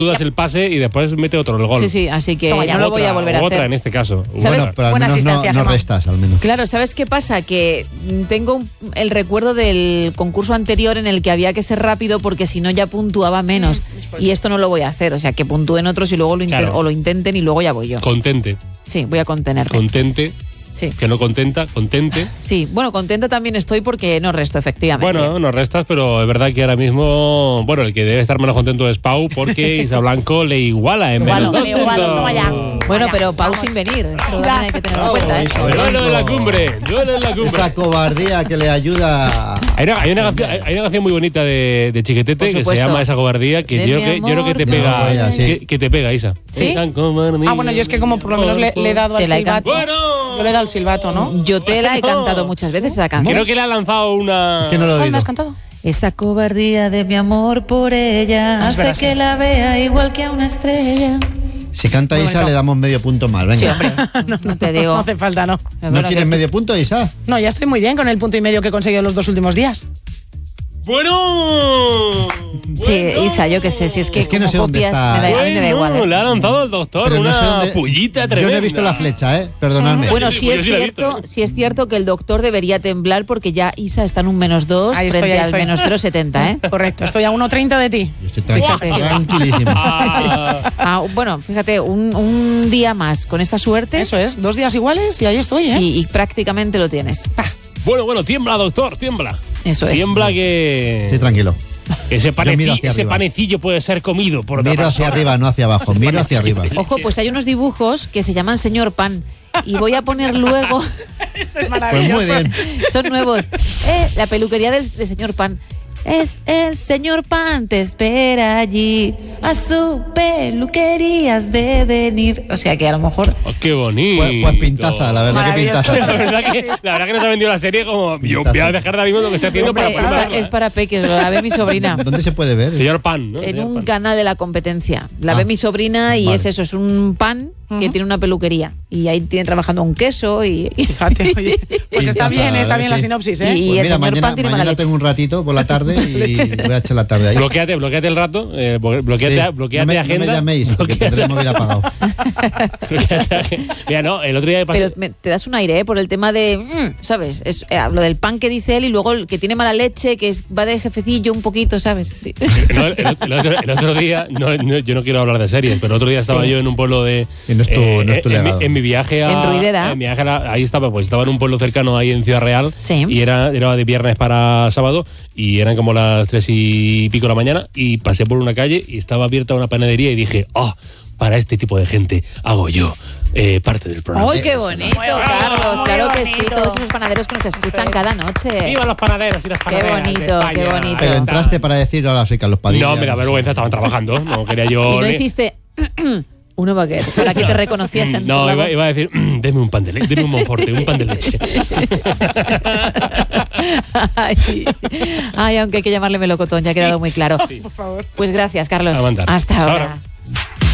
dudas el pase y después mete otro el gol. Sí, así que no lo voy a volver a hacer. Otra en este caso. ¿Sabes? Bueno, pero al Buena menos asistencia, no Gemma. restas, al menos. Claro, ¿sabes qué pasa? Que tengo el recuerdo del concurso anterior en el que había que ser rápido porque si no ya puntuaba menos. Y esto no lo voy a hacer, o sea, que puntúen otros y luego lo intenten y luego ya voy yo. Contente. Sí, voy a contenerme. Contente. Sí. Que no contenta, contente. Sí, bueno, contenta también estoy porque no resto, efectivamente. Bueno, no restas, pero es verdad que ahora mismo, bueno, el que debe estar menos contento es Pau porque Isa Blanco le iguala en menos dos Le igualo, puntos. toma ya. Bueno, pero Pau Vamos. sin venir. Eso Ya. también hay que tenerlo en Bravo, cuenta, ¿eh? Isa. Duelo en la cumbre, duelo en la cumbre. Esa cobardía que le ayuda. Hay una canción muy bonita de Chiquetete Por que se supuesto. llama Esa cobardía, que De yo mi creo que te amor. pega, No, ya, sí. que te pega, Isa. ¿Sí? Esa cobardía. Ah, bueno, yo es que como por lo menos le he dado al Te la he silbato. Bueno. Yo le he dado al silbato, ¿no? Yo te la he cantado muchas veces esa canción. Creo que le ha lanzado una... Es que no lo he ¿Cuál oído. me has cantado? Esa cobardía de mi amor por ella Es hace verdad, que sí. la vea igual que a una estrella. Si canta Muy Isa, bonito. le damos medio punto más. Venga. Sí, hombre, no te digo. No hace falta, ¿no. ¿No Bueno, quieres que- medio punto, Isa? No, ya estoy muy bien con el punto y medio que he conseguido los 2 últimos días. Bueno. Sí, Isa, yo qué sé, si es que Es que no como sé dónde copias, está. a mí me da igual. Le ha lanzado al doctor Pero no una sé dónde. pullita Yo tremenda. no he visto la flecha, perdonadme. Bueno, Yo sí sí es la he visto, cierto, sí es cierto que el doctor debería temblar porque ya Isa está en un -2 Ahí frente estoy, ahí al estoy. menos 0,70, ¿eh? Correcto, estoy a 1,30 de ti. Yo estoy Fíjate. tranquilísimo. Ah, Ah, bueno, fíjate, un día más con esta suerte Eso es, 2 días iguales y ahí estoy, ¿eh? y prácticamente lo tienes. bueno, tiembla, doctor, tiembla. Eso es. Tiembla que Estoy tranquilo. ese, Yo miro hacia ese arriba. panecillo puede ser comido por otra Miro hacia persona. arriba, no hacia abajo. Miro hacia arriba. Ojo, pues hay unos dibujos que se llaman Señor Pan y voy a poner luego, Pues muy bien. son nuevos, la peluquería del Señor Pan. Es el Señor Pan, te espera allí, a su peluquería has de venir. O sea que a lo mejor... Oh, qué bonito. Pues pintaza, la verdad que Maravilloso. La pintaza. verdad que nos ha vendido la serie como yo voy a dejar de ahí lo que está haciendo Hombre, para verla. es para peques, lo la ve mi sobrina. ¿Dónde se puede ver? Señor Pan, ¿no? En Señor un Pan. canal de la competencia. La Ah, ve mi sobrina y vale. es eso, es un pan que tiene una peluquería. Y ahí tiene trabajando un queso y... Fíjate, oye. Pues está Pintaza, bien la sí. sinopsis, ¿eh? Y Pues el mira, señor Pan tiene mala mañana leche. tengo un ratito por la tarde y voy a echar la tarde ahí. Bloquéate el rato, bloquéate Sí. No me agenda. llaméis, porque tendré el móvil apagado. Mira, no, el otro día pasé. Pero te das un aire, ¿eh? Por el tema de, ¿sabes? Es, lo del pan que dice él y luego el que tiene mala leche, que va de jefecillo un poquito, ¿sabes? Sí. No, el otro día, yo no quiero hablar de series, pero el otro día estaba Sí. yo en un pueblo de. Que no es tu legado. en mi viaje a. En Ruidera. en mi viaje ahí estaba en un pueblo cercano ahí en Ciudad Real. Sí. Y era de viernes para sábado y eran como las 3 y pico de la mañana y pasé por una calle y estaba abierta una panadería y dije, para este tipo de gente hago yo parte del programa. ¡Ay, qué bonito, Carlos! muy Claro que sí, bonito. todos esos panaderos que nos escuchan cada noche. ¡Viva los panaderos y las Qué panaderas! de bonito, España! qué bonito. Pero entraste para decir, hola, soy Carlos Padilla. No, me da vergüenza, estaban trabajando. No quería yo. Y no hiciste uno baguette para que te reconociesen. No, por la voz. iba a decir, deme un pan de leche, deme un Monforte, un pan de leche. Ay, aunque hay que llamarle melocotón, ya ha quedado muy claro. Por favor. Pues gracias, Carlos. Aguantar. Hasta Hasta ahora. ahora.